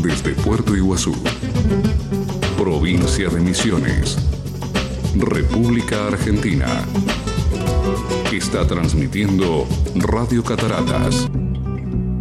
desde Puerto Iguazú, provincia de Misiones, República Argentina. Está transmitiendo Radio Cataratas.